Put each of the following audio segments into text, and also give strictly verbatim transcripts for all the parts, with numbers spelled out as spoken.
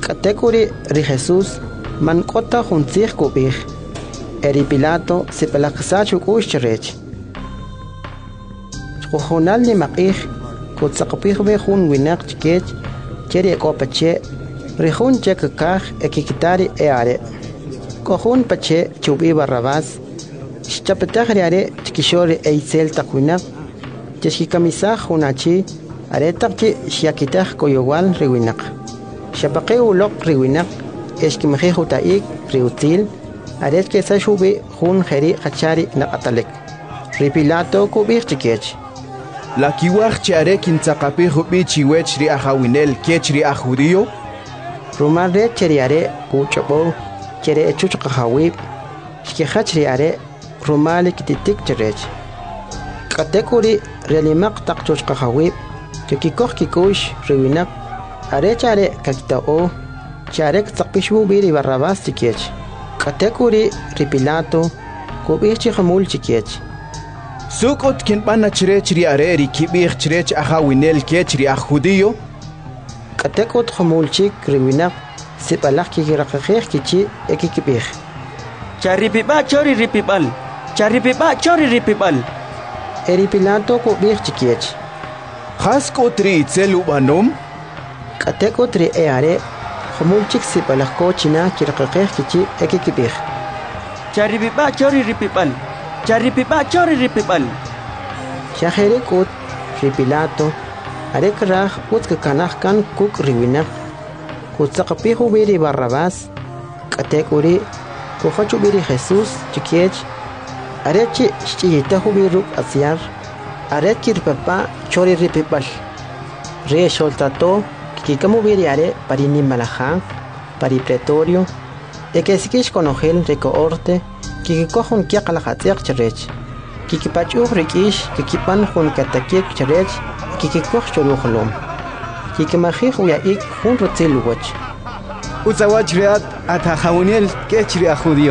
Katekuri ri Jesús man kota juntzig kubig. Eri Pilato se pelaksachu kushcherech. Jojonal ni maqig kutsaqpig be jun winak chkech cheri kopache rihun chekakaj ekikitari eare. Kohun pache chubi Barrabás chapetagri are chkishori eisel takwinak cheskikamisaj junachi aretakchi shiakitaj koyowal riwinak. Shapaqe ulok riwinak eskimje jutaik riutil aret que sa shubi jun jeri hachari naqatalek. Ri Pilato kubig chikech. La kiwaj chare kintzaqapi hubi chiwech ri ajawinel kech ri ajudío. Rumar re cheriare kuchobo chere chuchqahawib shkihach ri are rumali kititik cherech. Katekuri relimaq taqchuchqahawib chikikoh kikush riwinak are chare kakitao charek tsaqpishu biri Barrabás chikech. Katekuri ri Pilato kubig chijamul chikech. Sukot kinpana chirech ri are ri kibig chirech ajawinel kech ri ajudío. Katekot jamulchik riwinak sipalak kikiraqajej kichi ekikibig. Charipiba chori ripibal. Charipiba chori ripibal. Eri Pilato kubig chikiech. Haskot ri itzel ubanom. Katekot ri eare jamulchik sipalak kochina kiraqajej kichi ekikibig. Charipiba chori ripibal. Charipiba chori ripibal. Shajerekot ri Pilato arek raj utska kanaj kan kuk riwinak kutsaqapijo biri Barrabás katekuri kujachu biri Jesús chikiech arechi chiyitajo biruk asiar aret kirpapa chori ripipal re soltato kikamu biri are parini malajan pari pretorio ekesikish konojel rekoorte kikikojon kiaqalajatsiaq cherech kikipachuj rikish kikipan jun katakik cherech kikikoh choruholom kikimajij uyaik jun rotzil wach Utsawach riat atajawinel kech ri ajudío.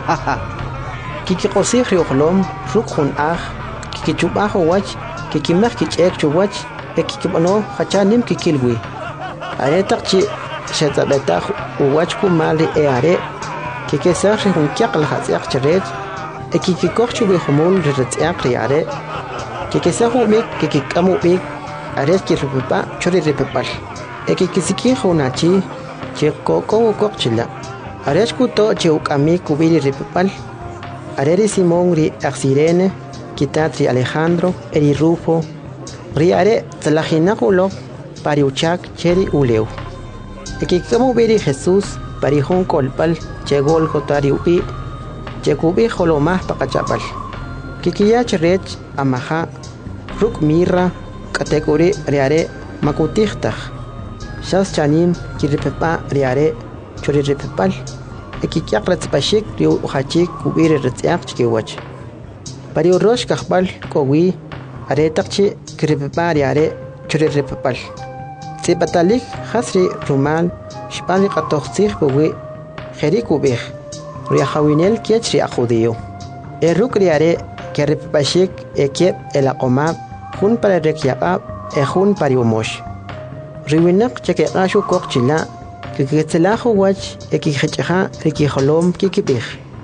Kikikosij riolom ruk jun aj kikichubaj wach kikimaj kich'ek chuwach ekikibano hachanim kikilwi aretaqchi xetzabetaj uwach kumal ri eare kikesaj ri jun kiaqlajatz'iaq cherech ekikikoh chubijomul ri retz'iaq ri are kikesaj umik kikik'am ubik aret kirripipa chori ripipal ekikisikij junachi chikoko ukoqchila aret kuto chiuk'ami kubiri ripipal areri Simón ri Axirene kitat ri Alejandro eri Rufo ri are tzalajinaq ulok pari uchak cheri uleu ekikik'am ubiri Jesús pari jun kolpal che Gólgota ri upi chekubij jolomaj paqachapal kikiyach rech amaja ruk mirra katekuri riare makutijtaj shas chanim kiripepa riare chori ripepal ekikiaq retzpashik riu uhachik kubiri retz'iaq chkiwach pari urosh kajpal kowi aretaqchi kiripepa riare chori ripepal tzipatalik jasri rumal shpali qatojtzij puwi jeri kubij riajawinel kiech ri ajudío eruk riare keripepashik ekiep elaqomab jun para rekyaqab e jun pari umosh riwinak chekeqashu koqchila kikitzelaju wach ekijech'aja rikijolom kikibij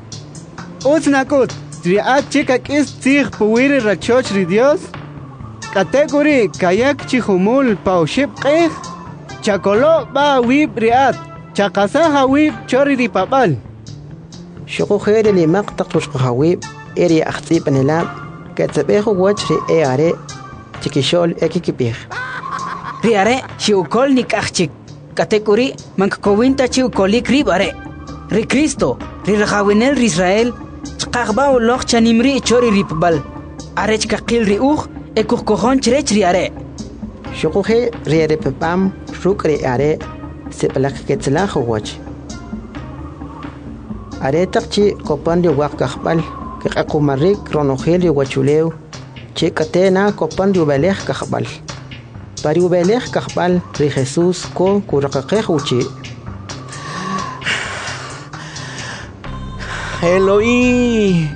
Utsnakut riat chikak'is tzij puwiri rachoch ri Dios katekuri kayak chijumul paushib q'ij chakolo ba wib riat chaqasaja wib chori ri papal Shokujeri limaq taqchuchqajawib eri ajtz'ib anelab ketzeb'eju wach ri eare chikishol ekikibij riare chiukol nik'ajchik katekuri mankowinta chiukolik ribare ri Cristo ri rajawinel ri Israel chqaqba uloq chanimri chori ripbal arech kaqil ri uj ekujkojon chrech riare Shokuje ri ripepam ruk ri are seplak ketzlaju wach aretaqchi kopan ri waq kajb'al keq'aqumarik ronojel ri wachuleu chikatena kopan ri ubelej kajb'al pari ubelej kajb'al ri Jesús ko kuraqaqej uchi Eloí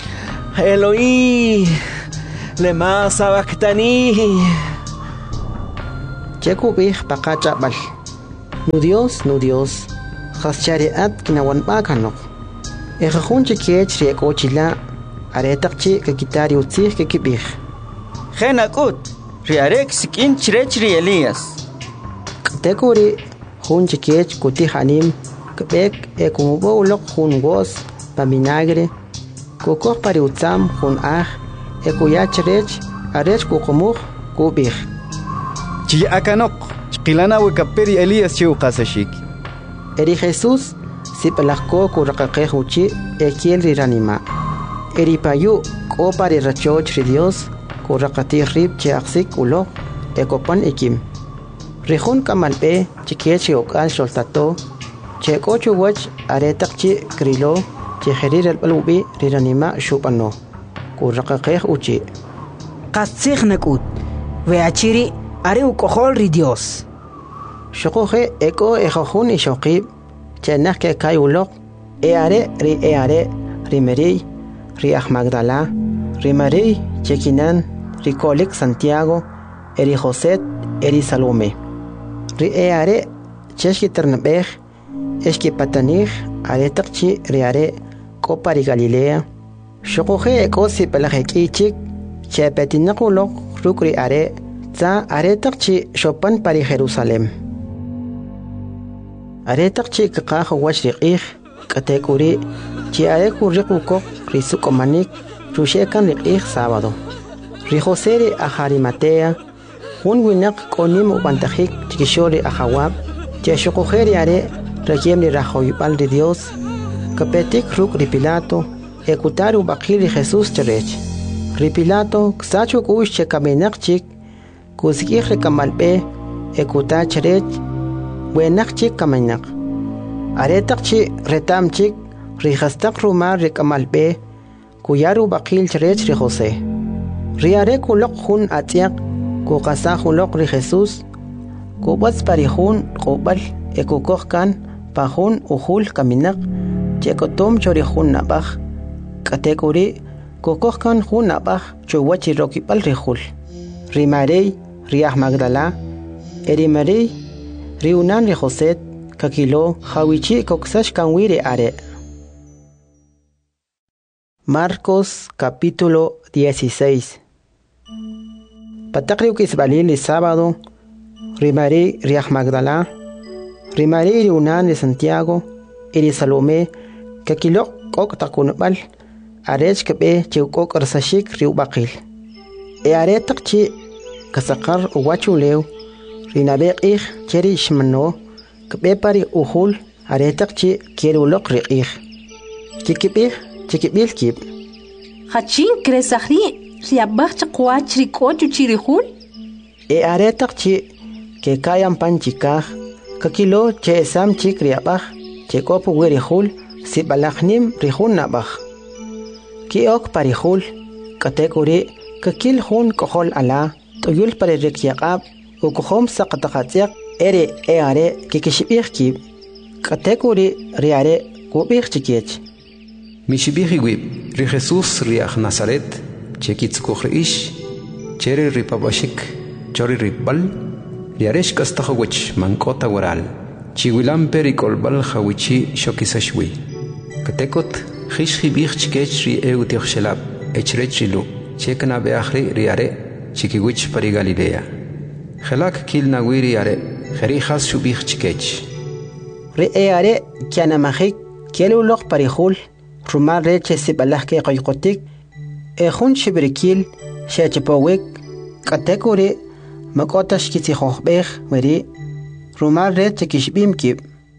Eloí lema sabactani chekubij paqach'ab'al Nu Dios, nu Dios. Khashari at kinawan bakano. E khunche kech re kochila aretakchi ke kitari utsih ke kibih. Khenakut, riarek sikin chirechri Elías. Tekuri khunche kech kuti hanim kebek e kumubo ulok khun gos paminagre kokor pari utsam khun ah e kuyachrech arech kukumuk kubih. Chi akanok qilana wikaperi Elías chiu qasashik. Eri Jesús si pelakko kurakakeh uchi e kiel riranima. Eri payu ko pari rachoch ri Dios kurakati rib che aksik ulo e kopan ikim. Rihun kamalpe chikiechi okal soltato che kochu wach aretakchi krilo che herir el balubi riranima shupano kurakakeh uchi. Qatsig nakut veachiri are ukohol ri Dios. Shokoje eko ejojun y shokib chenak ke kai ulok e are ri e are ri meri ri ah Magdala ri Mari chekinan ri kolik Santiago eri José eri Salome ri e are cheski ternabeh eski patanich are takchi ri are kopa ri Galilea shokoje eko si pelajeki chik che petinakulok rukri are za are takchi shopan pari Jerusalem. Aretakchi kaqah wachriqih katekuri chi areku riquko risuko manik chushekan riqih sábado ri José a Arimatea un winak konim ubantajik chikishori a Jawab che shokojeri are rekiem ni rajoypal de Dios kapetik ruk ri Pilato ekutaru bakil ri Jesús cherech ri Pilato ksachu kush che kamenak chik kusikih rekamalpe ekuta cherech buenak chik kamenak aretak chi retam chik rihastak rumar rekamalpe kuyaru bakil cherech ri José ri are kulok hun atiak ku qasa hulok ri Jesús ku bats parihun qobal ekukojkan pahun uhul kaminak chekotom chorihun nabaj katekuri kukojkan hun nabaj chuwachi rokipal rihul ri Marey ri ah Magdala eri Marey ri unan ri José kakilo hawichi koksash kanwire are. Marcos capítulo dieciséis. Patakriu kisbalil el sábado ri Marey ri ah Magdala ri Marey ri unan de Santiago eri Salome kakilo kok takunbal arech kebe chukok arsashik ri ubaqil e are takchi kasakar uwachuleu rinabeq ih cheri shmano kebe pari uhul aretakchi kerulok riqih kikibih chikibil kib hachin kresahri riabach chqwach rikochu chirihul e aretakchi ke kayan panchikah kakilo che sam chik riabach che kopu werihul si balachnim rihun nabach ki ok parihul katekuri kakil hun kohol ala tuyul pare rekyaqab ukuhom saqataqatiq ere e are kikishibih kib katekuri riare kubih chikech Mishibihi wib ri Jesús riach Nazaret chekitzukuj ish cheri ripabashik chori ripbal riaresh kastahawich mankota waral chiwilam perikolbal hawichi shokisashwi katekot khish khibih chikech ri eutich shelab echrech rilu chekna beakhri riare chikiwich pari Galilea Khelak kil nawiri are kheri khas shubih chikech ri e are kiana mahik kielulok parihul rumar reche sibalah ke qayqotik e khun shibrikil shachpawek katekuri makotash kitsi khohbeh meri rumar reche kishbim kib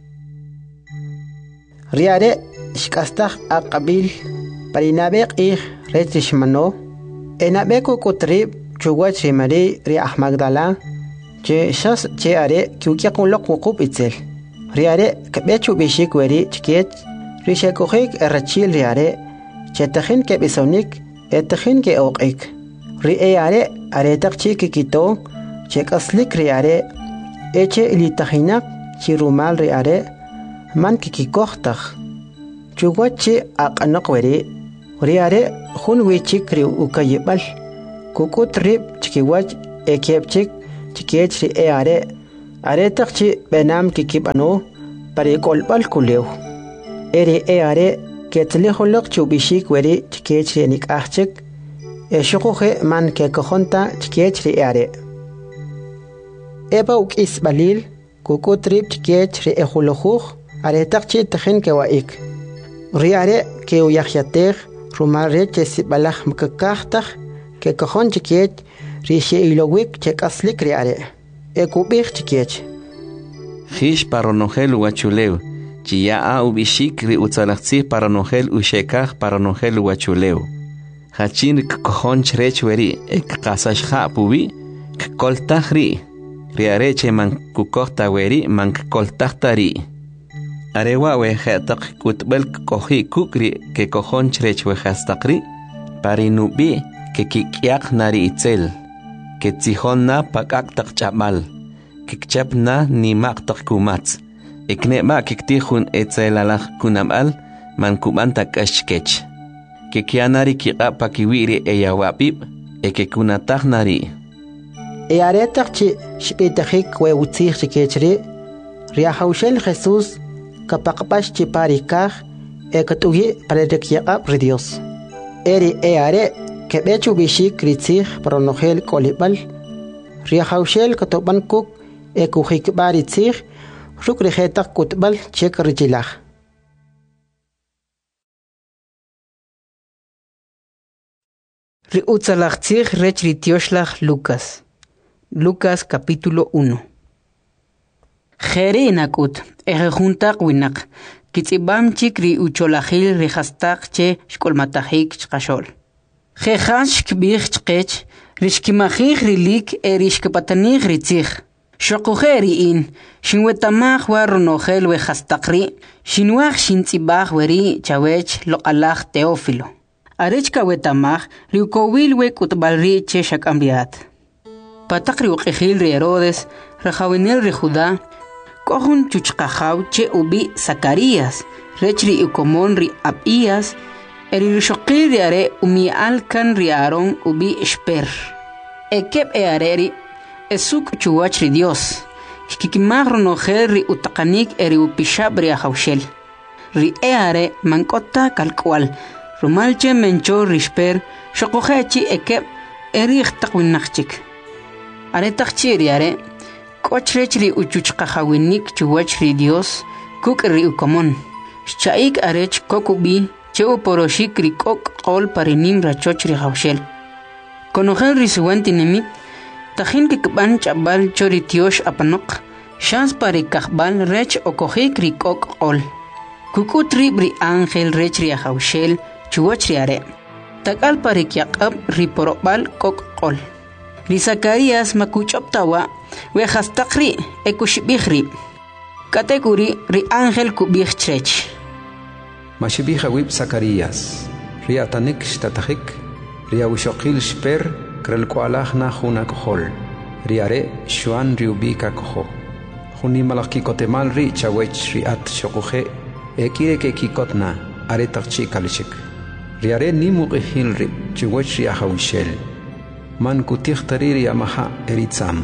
riare shkastah aqabil parinabek ih reche shmano enabeko kutrib chuwach rimari ri ah Magdala che shas che are kyukyaqulok wuqub itzel riare kabechu bishik weri chikech rishakojik erachil riare chetajin ke bisonik etajin ke oqik ri e are are takchi kikito chekaslik riare eche ilitajinak chirumal riare man kikikohtaj chuwachi aqanaq weri riare hun wichik ri ukayibal kukut rib chikiwach ekepchik chikech ri e are Aretak chi benam kikibano pare kolbal kuleu. Eri e are ketliholok chubishik weri chikechri nik achik. E shukuhe man ke kohonta chikechri are. Eba uk is balil kukutrip chikechri e huluhuch aretak chi tachin ke waik. Riare ke uyahyatech rumare chesibalach mkakachtach ke kohon chikech rishe ilowik chek aslik riare. E kubich chikech. Hish paronogel uachuleu. Chia a ubishik ri utzalachzi paronogel ushekach paronogel uachuleu. Hachin kohon chrech weri ek kasashha pubi koltach ri. Riareche man kukohta weri man koltachta ri. Arewa we hetak kutbel kohi kukri ke kohon chrech we hastakri. Parinubi ke kikyak nari itzel. Que tzihonna pakaktak chamal, que chapna ni maktak kumats, eknema kiktihun etzelalach kunamal, man kumantak ashkech, que kianari kiapa kiwiri eyawapip, e que kunatak nari. E aretak chi shpitajik we utzih chikechri, riahaushel Jesús, kapakpash chiparikaj, e katugi parerekiap ridios. Eri e are. Que bechu bishik ritzich pronogel kolibal riahaushel katoban kuk e kuhik baritzich ruk rihetak kutbal chek rijilach. Riutzalachtzich rech ritioslach Lucas. Lucas capítulo uno. Jere nakut ejejuntak winak kitzibam chik ri ucholachil rihastak che shkolmatahik chkashol. Jejas kbich chkech, rishkimachich rilik erishkapatanig ritzich. Shokujeri in, shinwetamach waronogel we hastakri, shinwach shintzibach weri chawech lokalach Teófilo. Arechka wetamach riukowil we kutbalri che shakambiat. Patakri ukejil ri Herodes, rajawinel ri Judá, kohun chuchkajaw che ubi Zacarías, rechri ukomon ri Abías, Eri shokil riare umi alkan riaron ubi esper. Ekep e areri esuk chuwach ri Dios. Kikimag ronogel ri utakanik eri upishab ri ahaushel. Ri e are mankota kalkwal. Rumalche mencho risper shokohechi ekep eri ikhtakwinachchik. Are takchi riare kochrech ri uchuchkahawinik chuwach ri Dios kuk ri ukomon. Shaik arech kokubi Cheo poroshik rikok qol parinim rachoch rihawshel. Konogel risuwanti nemit, tajin kikban chabal choritiosh apanok, shans parikakbal rech okojik rikok qol. Kukutri bri angel rech rihawshel, chuwach riare. Takal parikyakab riporobal kok qol. Ri Zacarías makuchoptawa, wehastakri ekushibihri. Kategori ri angel kubih chrech. Mashibija wib Zacarías, ria tanik shtatajik, ria ushokil shper, krelkualach na juna kohol, riare shuan riubika koho. Juni malaki kotemal ri chawech riat shokuje, ekire ke kikotna, aretakchi kalishik. Riare ni muqihil ri, chuwech ria haushel. Man kutichtari ria maha eritzam.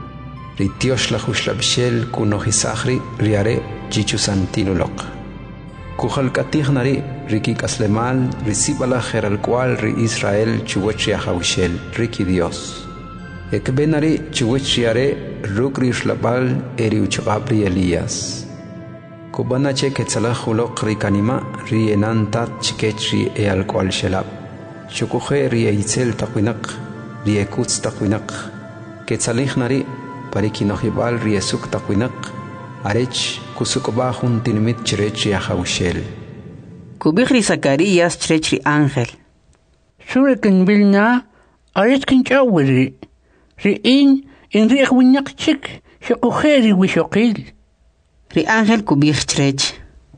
Ritiosh la hushlabshel kunohisachri, riare chichusantinulok. Kujalkatih nari riki kaslemal risibala geral cual ri Israel chuwechia haushel riki Dios. Ekbenari chuwechiare rukri shlabal eri uchabri Elías. Kubana che ketzalahulok rikanima ri enantat chikechri e al cual shelab. Shukuje ri eitzel takwinak ri ekutz takwinak. Ketzalih nari parikinohibal ri esuk takwinak. Arech kusukobahun tinimit chrechi ahaushel. Kubihri Zacarías chrechi ángel. Surikin bilna, aretkin chawiri. Riin in riach winyak chik, shakujeri wishokil. Ri ángel kubih chrech.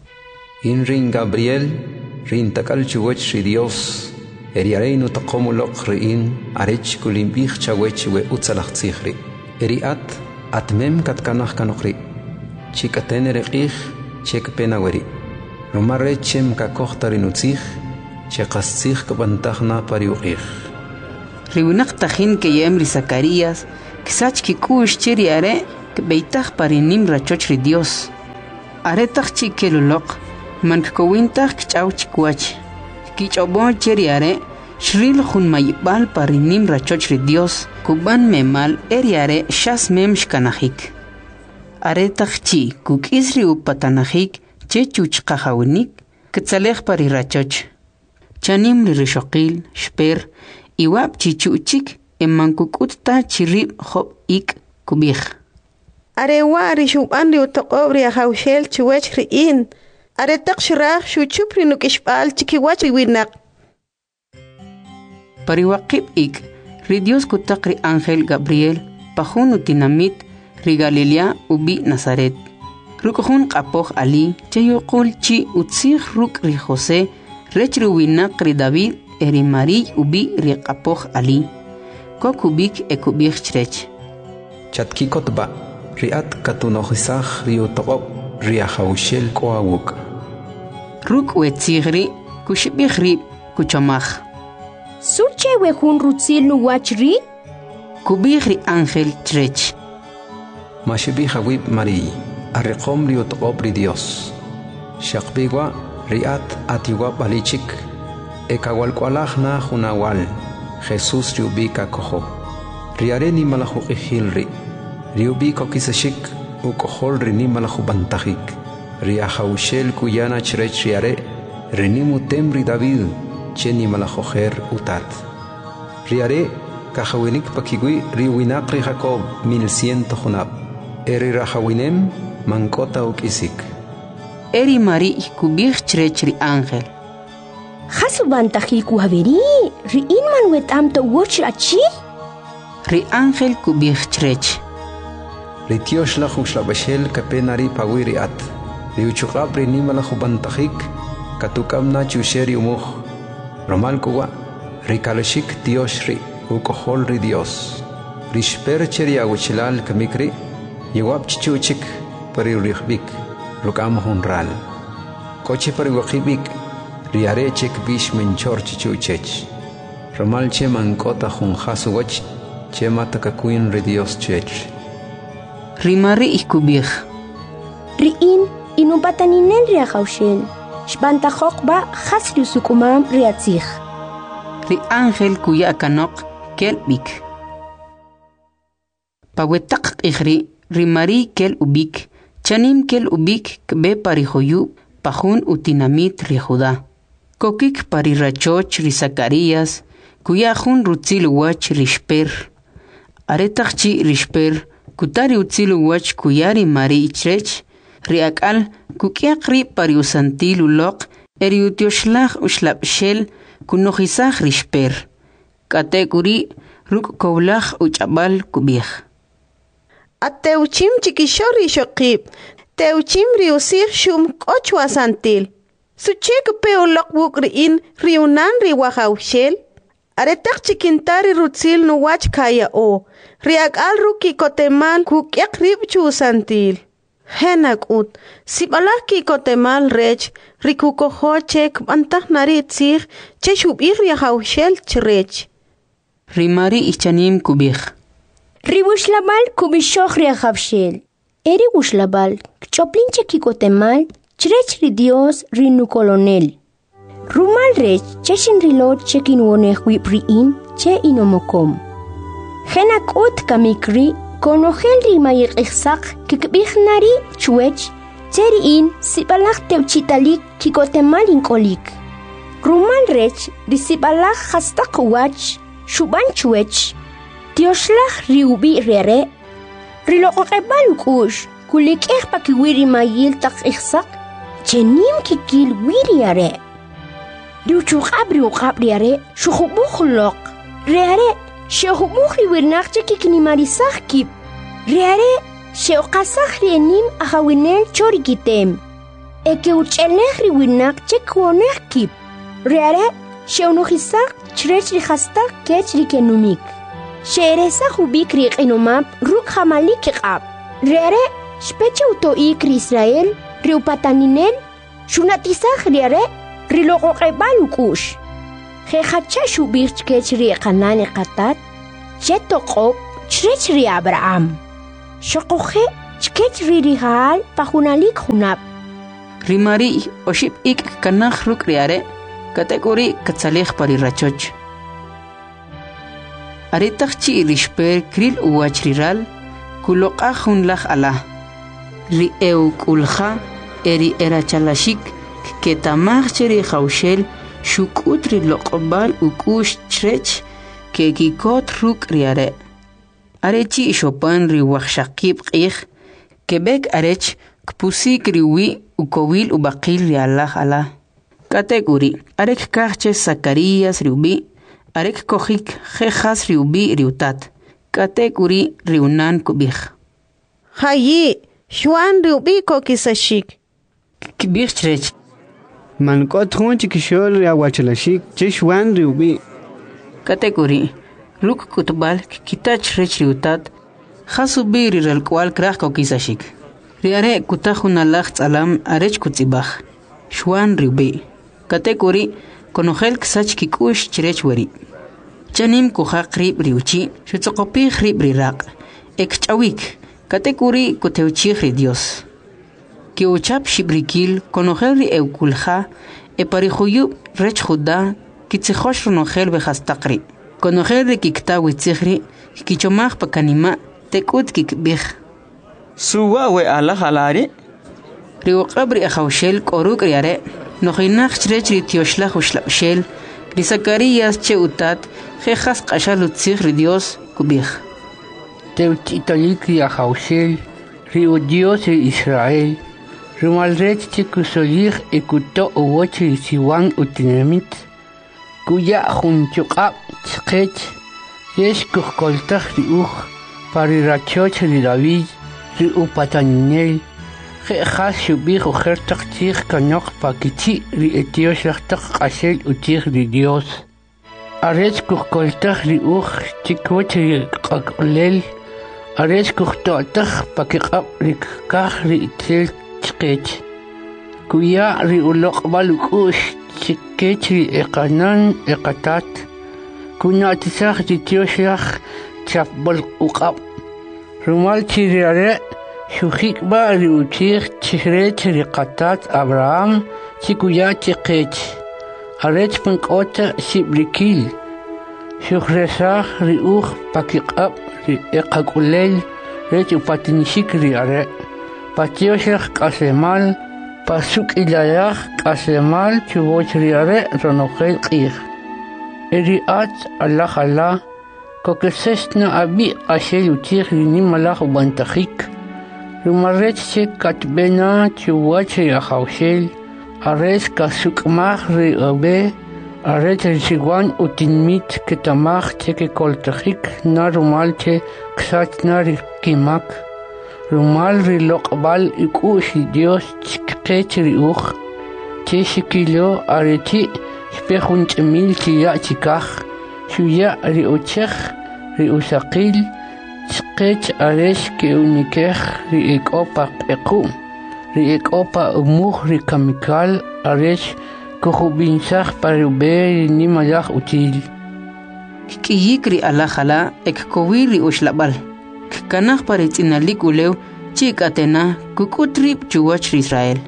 In rin Gabriel, rin takal chuwech ri Dios, eriareinu takomulok riin, arech kulimbich chawech we utzalachzichri. Eriat, atmem katkanach kanokri. Chikaten reqih, chek penaweri. Romarre chem kakohtarinuzich, chekaszich kabantachna pariuqih. Riunak tajin que yem ri Zacarías, kisach kikush chiriare, kbeitaj parinim rachoch ri Dios. Aretaj chi keluloq, man kkowintaj kch'aw chikwach. Kich'obo cheri are, shril jun mayibal parinim rachoch ri Dios, kuban memal eri are shas mem shkanajik. Aretaj chi kukisri upatanajik, che chuchqajawinik, ktzalej pari rachoch. Chanim li rishoqil, shper, iwab chichuchik, emankukutta chirib job ik kubij. Arewa rishuban li utoqobri ajawshel chuwech riin. Aretaq shiraj shuchupri nukishbal chikiwach riwinak. Pariwaqib ik, ri Dios kutaq ri Ángel Gabriel, pajun utinamit, ri Galilea ubi Nazaret. Rukujun qapoj ali, chayuqul chi utzig ruk ri José, rech ri winak ri David, eri Mari ubi ri qapoj ali. Kok ubik e kubij chrech. Chatkikotba, riat katunojisaj ri utoqob, ri ajawshel koawuk. Ruk wetzigri, kushibij rib, kuchomaj. Suche wejun rutzil nuwachri? Kubij ri Ángel chrech. Mashibij awib Mari, arriqom ri utoqob ri Dios. Shaqbigwa, riat atiwab alichik, ekawalkualaj na junawal. Jesús riubika kojo. Riare ni malahu ijilri. Riubiko kisashik u kohol rini malahu bantajik. Riajaushel kuyana chrech riare. Rinimu temri David. Cheni malajojer utat. Riare kajawinik pakigui riwinakri Jacob mil ciento junab. Eri rajawinem mankota ukisik. Eri Mari kubij chrech ri Ángel. Hasubantaji kuhaveri, ri inman wetam to watch achi? Ri Ángel kubij chrech. Ri Tiosh la jushlabashel kapenari pawiri at. Ri uchukab ri nimala jubantajik, katukam na chusheri umuj. Romal kuwa, ri kalashik Tiosh ri, ukohol ri Dios. Ri shpercheri aguchilal kamikri, yewab chichuchik pari rihbik, rukam honral. Koche pari wakibik, riare chek bish menchor chichuchech. Romal che mankota jun hasuwach, che matakakuin ri Dios chech. Ri Mari ikubij. Ri in, inupataninen ri ajawshel. Shbantajok ba hasri sukumam ri atzig. Ri Ángel kuya kanok kelbik. Pawetak ikhri, ri Mari kel ubik, chanim kel ubik kbe parijoyub, pajun utinamit ri Judá. Kokik pari rachoch ri Zacarías, kuya jun rutzil wach ri shper. Aretachchi ri shper, kutari utzil wach kuyari Mari chrech, ri akal kukiak ri pari usantil ulok, eri utioshlach ushlapshel, kunojisach ri shper. Katekuri ruk koblach uchabal kubij. Ateuchim chikishori shokib, teuchim ri usir shum kochwa santil. Suchek peo lokwuk ri in riunan ri wajawshel. Aretak chikintari rutzil no wach kaya o. Riak al ruki kotemal kukyak ribchu santil. Henak ut, sibalaki kotemal rech, rikukoho chek bantah nari tzig, che shubir wajawshel chrech. Ri Mari ichanim kubij. Ri wushlabal kubishoch ri ajawshel. Eri wushlabal, kchoplin chekikotemal, chrech ri Dios ri nu colonel. Rumal rech cheshin rilot chekin wonech wip ri in che inomokom. Henak ut kamikri konogel ri mayik iksak kikbih nari chuech cheri in sibalach teuchitalik kikotemal inkolik. Rumal rech ri sibalach hastak wach shuban chuech. Tioslach ri ubi rere. Rilo okebal ukush kulik eh pakiwiri mayil tak iksak chenim kikil wiri are. Riuchuk abri ukabri are shukhubukh lok. Reare shehubukh riwirnak chekikini marisach kip. Reare sheokasach rienim ahawinel chorikitem. Eke uchelech riwirnak chekwonech kip. Reare sheunuchisak chrech rihastak kech rikenumik. Sheresach ubik riqinumab ruk hamalik iqab. Reare shpeche utoik ri Israel riupataninen shunatisach reare riloqoqebal ukush. Jehacha shubich kech ri qanani qatat chetoqob chrech ri Abraham. Xoqoje chkech ririhal pajunalik junab. Rimari oship ik kanaj ruk riare kategori katsalej pari rachoch. Aretachchi rishper kril uachriral kuloqa junlaj ala. Ri eu kulja eri erachalashik ketamaj cheri jaushel shukutri loqbal ukush chrech ke kikot ruk riare. Arechi shopan ri waxshaqib qih kebek arech kpusi kriwi ukowil ubaqil ri Allah ala. Kategori arek kahche Zacarías riubi arek kohik jejas riubi riutat. Kategori riunan kubih. Hayi, Juan riubi kokisashik. Kibih chrech. Man kot hun chikishol riawachalashik che Juan riubi. Kategori ruk kutbal kitach rech riutat. Khasubi rirel kwal krah kokisashik. Riare kutajuna lachts alam arech kutzibach. Juan riubi. Kategori konojel ksach kikush chrech wari. Chanim kuhaq rib riuchi, shutsokopi rib riraq. Ekchawik, kategori kuteuchi ri Dios. Kiuchap shibrikil konojel ri eukulja, e parijuyub rech juda, kitzijosh ronojel bejastaqri. Konojel ri kiktawi tzihri, kichomaj pakanima, tekut kikbij. Suwa we Allah halari? Riuqabri ajaushel koruk riare, nojinaj chrech ri tioshlaj ushlabshel, ri Zacarías che utat, jejas qashalut tzih ri Dios kubij. Teutitalik ri ajaushel, ri Dios ri Israel, rumalrech chikusolich ekuto uwoch ri siwan utinamit, kuya junchuqab chqech, yesh kuhkoltaj ri uj, parirachoch ri David, ri upataninel, jejas shubij ujertak tzih kanok pakichi ri etioshachtak qashel utih ri Dios. Arech kuhkoltaj ri uj chikwoch ri qakolel, arech kuhto'taj pakiqab ri kaj ri itzel chqech. Kuya ri uloqbal uk'ush chikech ri eqanan eqatat, kunatisaj ri tioshach chapbol uqab. Rumal chiriare shujikba ri uchich chrech ri qatat Abraham chikuya chqech. Arech pankota shibrikil. Shujresaj ri uj pakiqab ri eqakulel rech upatinishik ri are. Patioshach qasemal pasuk ilayach qasemal chuboch ri are ronojel qih. Eri at Allah Allah kokesesna abi qashel uchich ri nimalaj ubantajik. Rumarech che katbena chuboch ri ajaushel. Arech kasukmach ri abe, arech risiwan utinmit ketamach cheke koltajik na rumal che ksach na ri kimak. Rumal ri loqbal ikushi Dios chkech ri uj, che shikilo arechi spejunch emil chiya chikach, shuya ri uchech ri usaqil, chkech arech ke unikech ri ekopa eku. Ri ekopa umuj ri kamikal arech kujubinsaj parube ri nimalaj util. Kiyik ri alajala ek kowi ri ushlabal. Kanaj paritzinalik ulew chikatena kukutrip chuwach ri Israel.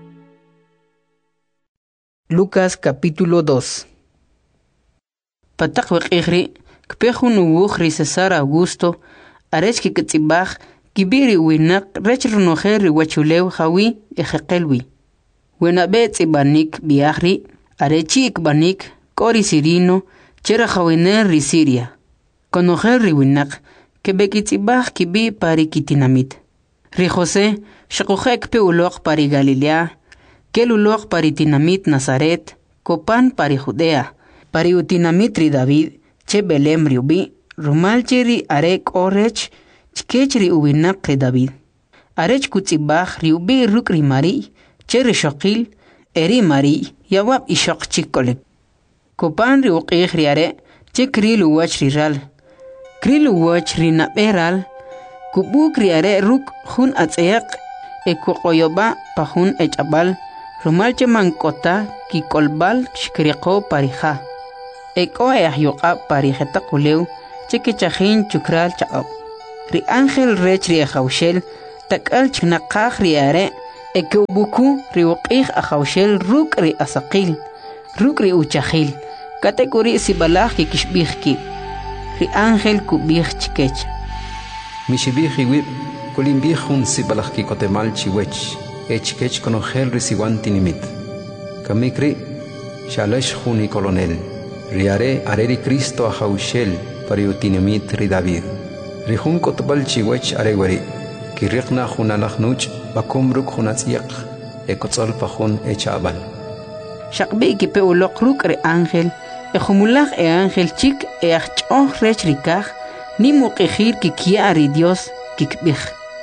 Lucas capítulo dos. Patak waqihri kpejun uwuj ri César Augusto arech kikitzibaj kibiri winak rech runojer ri wachulew jawi ejeqelwi. Wenabe tzibanik biahri arechi ikbanik kori sirino chera jawiner ri Siria. Konojer ri winak kebekitzibaj kibi pari kitinamit. Ri José shakojek pe uloq pari Galilea, kel uloq pari tinamit Nazaret, kopan pari Judea, pari utinamit ri David, che Belem ri ubi, rumal cheri arek orech, chkech ri uwinak ri David. Arech kutzibaj ri ubi ruk ri Mari, che ri shokil, eri Mari, yawab ishok chikolek. Kopan ri uqih ri are, che kril uwach ri ral. Kril uwach ri naberal, kubuk ri are ruk hun atzeyak, e kukoyoba pa hun echabal, rumal che mankota ki kolbal shkriqo parija. Eko e ahyuqa parijetak ulew, che kechajin chukral chaab. ri ángel rech ri ajawshel tak'al chnaqaj ri are ekeubuku ri uq'ij ajawshel ruk' ri asaqil ruk' ri uchajil katekuri sibalaj kikixb'ij kib' ri ángel kub'ij chikech mixib'ij iwib' kulimb'ij jun sibalaj kikotemal chiwech echkech konojel ri siwan tinimit kamik ri xalex jun ikolonel ri are are ri Cristo ajawshel pari utinimit ri David ri jun kotbal chiwech are wari kiriqna jun alaj nuch' bakum ruk' jun atz'yaq ekotz'ol pa jun echa'b'al xaqb'i kipe uloq ruk' ri ángel ejumulaj e ángel chik e ajch'oj rech rikaj nim uq'ijil kikya' ri Dios kikb'ij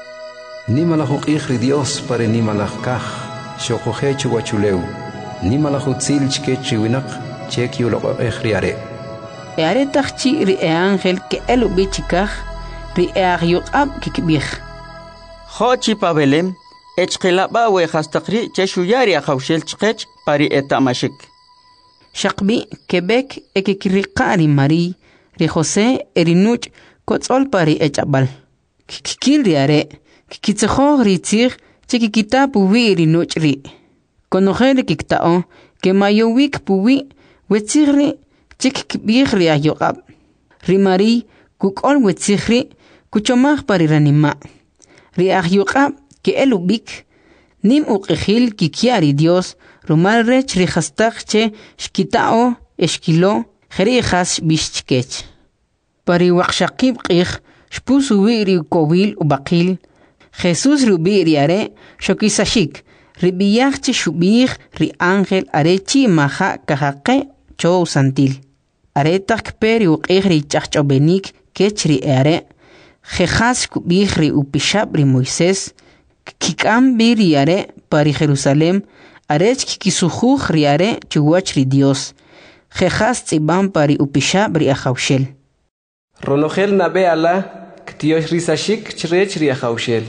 nimalaj uq'ij ri Dios pare nimalaj kaj xoqojej chuwachulew nimalaj utzil chkech ri winaq che kyuloq'ej ri are e are taj chi ri e ángel ke'el ub'i chikaj ri e ajyuq'ab' kikb'ij Jochi pa Belem echqilaba we hastaqri che shuyari ajawshel chqech pari etamashik Shaqbi Quebec ekikriqa ri Mari ri José erinuch kotz'ol pari ech'abal kikil ri are kikitzejoj ri tzij che kikita puwi ri nuch ri konojel kikta'o ke mayowik puwi wetzij ri che kikb'ij ri ayoq'ab ri Mari kuk'ol wetzij ri kuchomaj pari ranima ri ayoq'ab ke'el ub'ik nim uq'ijil kikya ri Dios rumal rech ri jastaq che xkita'o exkilo jeri jas bix chkech pari waqxaqib q'ij xpus uwi ri kowil ubaqil Jesús ri ubi ri are xokisashik ri biyaj che xub'ij ri ángel are chi maja kajaqe chow santil are taq kpe ri uq'ij ri ch'ajch'obenik kech ri are jejas kub'ij ri upixab' ri Moisés kik'am bi ri are pari Jerusalem arech kikisujuj ri are chuwach ri Dios jejas tz'ibam pari upixab' ri ajawshel ronojel nabe ala ktiosh risashik chrech ri ajawshel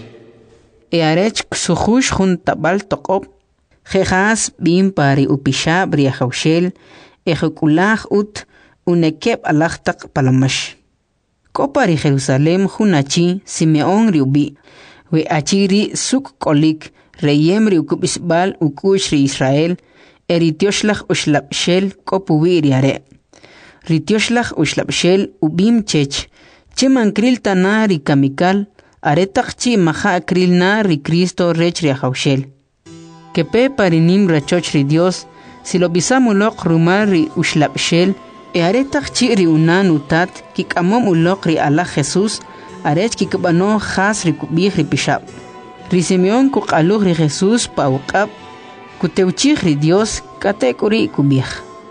e arech ksujuj jun tabal toqob jejas bim pari upixab' ri ajawshel e jukulaj ut unekeb alaj taq palamash ko pari Jerusalem jun achi Simeón ri ubi we achi ri suk kolik reyem ri ukubisbal ukush ri Israel eri tioshlaj ushlabshel kopuwi ri are ri tioshlaj ushlabshel ubim chech che mankril tana ri kamikal are taqchi maja akril na ri Cristo rech ri ajawshel kepe parinim rachoch ri Dios si lo bisamuloq rumal ri ushlabshel e are taqchi ri unan utat kik'amom uloq ri ala Jesús arech kikbano jas ri kubij ri pixab ri Simeón kuq'aluj ri Jesús pauq'ab kutewchij ri Dios katek'uri kubij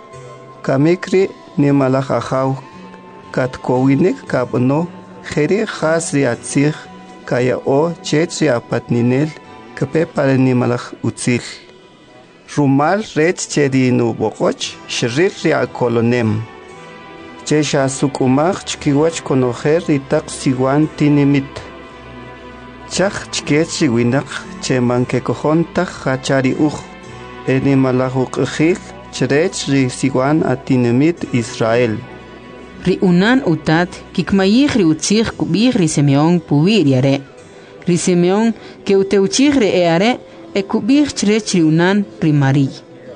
kamikri nimalaj ajaw katkowinik kab'no jeri jas ri atzij kaya'o chech ri apatninel kepe pare nimalaj utzil rumal rech che ri nuboqoch xril ri akolonem che xasuk'umaj chkiwach konojer ri taq siwan tinimit chaj chkech ri winaq che mankekojon taj jachari uj e nimalaj uq'ijil chrech ri siwan atinimit Israel ri unan utat kikmayij ri utzij kubij ri Simeón puwi ri are ri Simeón ke utewchij ri e are e kubij chrech ri unan ri Mari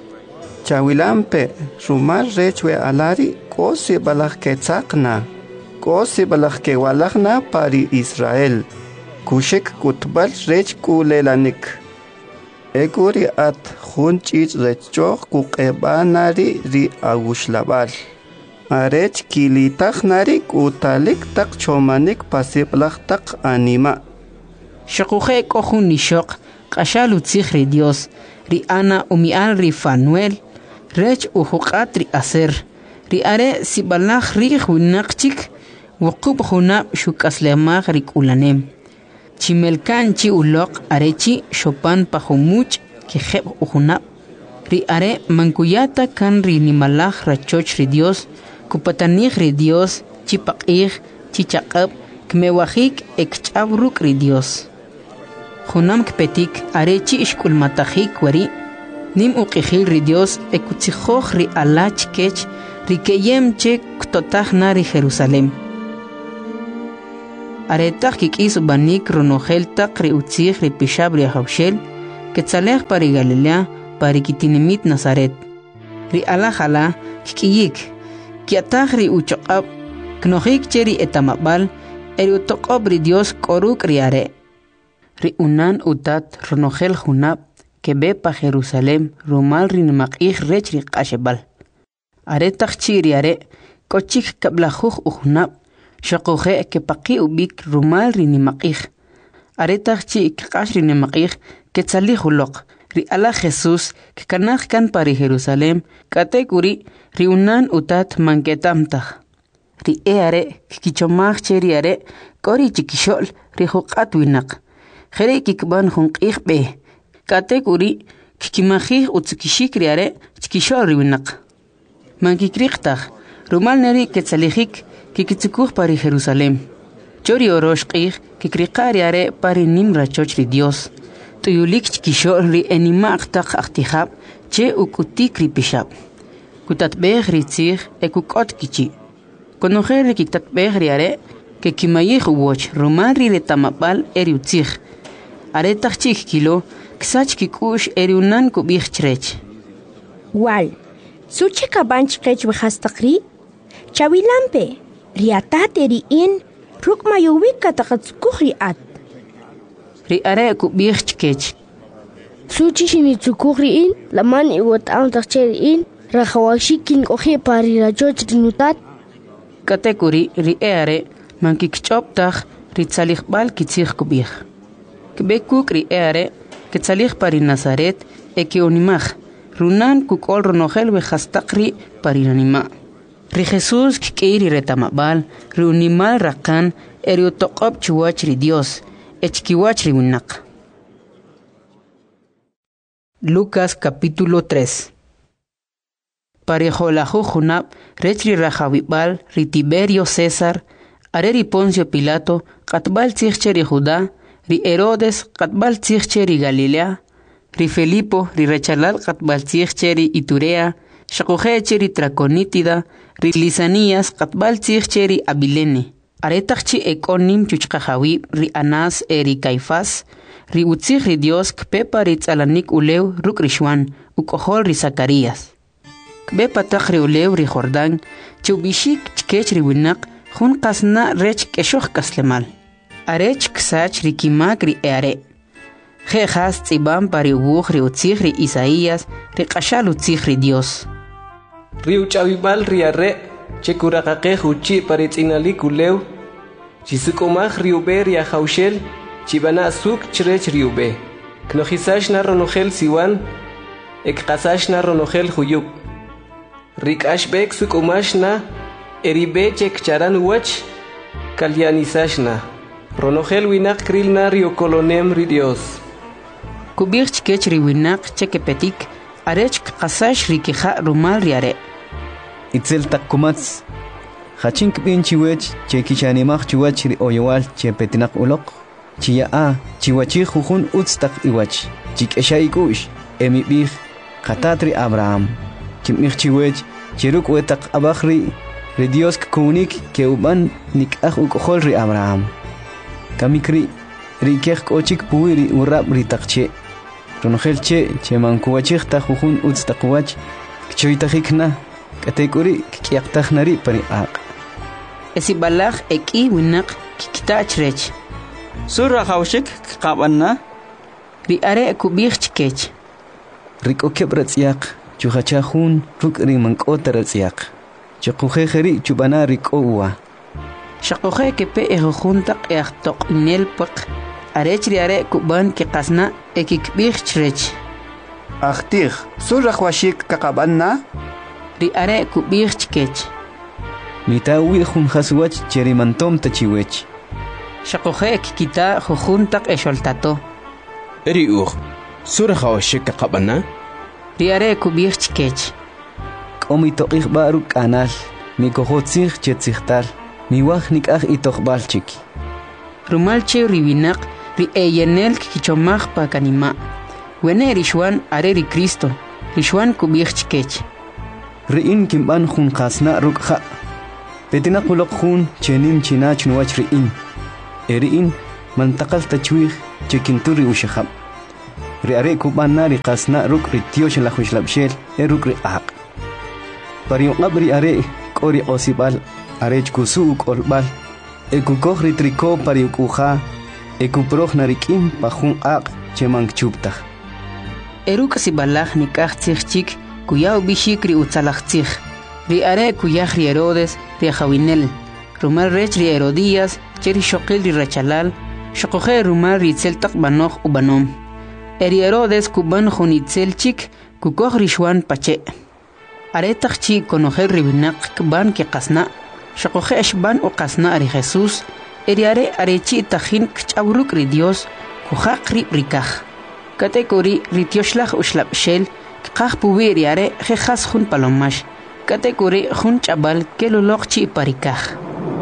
chawilampe rumal rech we alari kosi balaj ketzaqna kosi balaj kewalajna pari Israel kushik kutbal rech kulelanik ekuri at jun ch'ich' rechoj kuq'eb'anari ri awuxlab'al arech kilitajnari k'utalik taq chomanik pasiblaj taq anima xaquje k'o jun nixoq q'axal utzij ri Dios ri Ana umi'al ri Fanuel rech ujuq'at ri Aser ri are sibalaj rij winaq chik wuqub junab' xuk'aslemaj ri k'ulanem chimelkan chi uloq arechi xopan pajumuch kijeb' ujunab' ri are mankuyata kan ri nimalaj rachoch ri Dios kupatanij ri Dios chi paq'ij chi chaq'ab' kmewajik ekch'ab ruk' ri Dios junam kpetik arechi ixk'ulmatajik wari nim uq'ijil ri Dios ekutzijoj ri alach kech ri keyem che ktotaj na ri Jerusalem aretak kikis banik ronogel tak ri utzig ri pishab ri hawshel ketzalech pari Galilea pari kitinimit Nazaret ri ala hala kikiyik kiatag ri uchaqab knohik cheri etamabal eri utoqob ri Dios koruk ri are ri unan utat ronogel junab kebe pa Jerusalem rumal ri nmaqih rech ri qashebal are takchi ri are kochik kablajuj ujunab shaqoje ke paqi ubik rumal ri nmaqih are takchi qash ri nmaqih ketzali huloq ri ala Jesus ke kanaj kan pari Jerusalem kategori ri unan utat manketamtaj ri e are kichomaj cheri are kori chikishol ri huqat winaq jere kikban junqih be kategori kikimajih utzkishik ri are chikishol ri winaq mankikriqtaj rumal neri ketzalijik kikitzukuj pari Jerusalem chori oroshqih kikriqari are pari nimra chochri Dios tuyulik chikishol ri enimaqtaq aqtijab che ukutik ri pishab kutatbej ri tzij ekukot kichi konojer ri kitatbej ri are ke kimayij uwoch rumal ri retamabal eri utzij are tachchik kilo ksach kikush eri unan kubij chrech wal suche kabanch kech bhastaqri chawilampe riatat eri in rukmayuwik kataqatsukri at ri are kubij chkech suchi shini tsukri in laman iwat ang tacheri in rakhawashikin ohi pari rajoch dinutat kategori ri are mankikchoptaj ri tsalijbal kitzij kubij kbekuk ri are kitzalij pari Nazaret ekeonimaj runan kukol ronogel bejastaqri pari nanima ri Jesus kikiri retamabal ri unimal rakan eri utoqob chuwach ri Dios echkiwach ri winaq. Lucas capítulo tres. Parejolaju junab rech ri rajawibal ri Tiberio César are ri Poncio Pilato qatbal tzij ri Judá ri Herodes qatbal tzij ri Galilea ri Felipo ri rechalal qatbal tzij ri Iturea shaqoje ri Traconítida ri Lisanías qatbal tzij ri Abilene aretaqchi ekonim chuchqajawi ri Anás eri Caifás ri utzij ri Dios kpepa ri tzalanik ulew ruk ri Xuan ukohol ri Zacarías kbepa taq ri ulew ri Jordán chubishik chkech ri winaq jun qasna rech keshoj kaslemal arech ksach ri kimak ri eare jejas tzibam pari ubuj ri utzij ri Isaías ri qashal utzij ri Dios ri uchawibal ri are chekuraqaqej uchi pari tzinalik ulew chisukomaj ri ube ri ajawshel chibana suk chrech ri ube knojisash na ronogel siwan ekqasash na ronogel huyuk rikashbek sukomash na eribe chekcharan wach kalyanisash na ronogel winaq kril na ri okolonem ri Dios kubij chkech ri winaq chekepetik arech qasash ri kija rumal ri are itzel takkumats hachink bin chiwech chekichanimaj chiwach ri oyowal chepetinaq uloq chiya a chiwachi jujun utstak iwach chikeshaikush emibij qatatri Abraham chimij chiwech cheruk wetaq abajri ri Dios kunik ke uban nikaj ukohol ri Abraham kamikri ri kej kochik puiri urab ri taqche ronogel che chemankuwachij ta jujun utstak wach kchoitajikna kategori kiaqtajnari pari aq esibalaj eki winaq kiktachrech sura hawshik qabanna ri are kubij chkech riko kebratsiaq chujachajun ruk ri mankota ratsiaq chquje khari chubana riko uwa shaqoje kepe ejujun taq eaqtoq inel paq arech ri are kuban ki qasna ekikbij chrech Achtij, sura hwashik kaqabanna ri are kubij chkech mitawi jun haswach cherimantom tachiwech shaqoje kikita jujun taq esholtato eri uj sura hawshik kaqabanna ri are kubij chkech qomi toqij baru kanal mi kojotzij chetzijtal mi waj nikaj itojbalchik rumal che ri winaq ri eyenel kichomaj pa kanima wene ri Xuan are ri Cristo ri Xuan kubij chkech ri in kimban jun qasna rukja petina quloq jun chenim chinach nuwach ri in eriin mantaqal tachwih chekinturi ushahab ri are kubana ri qasna ruk ri tiosh la khushlabshel eruk ri aq pari qabri are qori osibal are kusu qolbal ekukoj ri triko pari ukuja ekuproj narikim pajun aq chemang chuptaj eruk sibalaj nikaj tsichik kuyaw bishik ri utsalajtzij ri are kuyaj ri Herodes ri Jawinel rumar rech ri Herodías cheri shoqil ri rachalal shoqoje rumar ri tseltaq banoj ubanom eri Herodes kuban junitzel chik kukoj ri shwan pache aretaq chi konojer ri binaq ban ke qasna shoqoje ashban u qasna ri Jesús eri are are chi tajin kchawruk ri Dios kujaq ri rikaj katekori ri tioshlaj ushlabshel qaj puwi ri are jejas jun palomash katekori jun chabal keloloq chi parikaj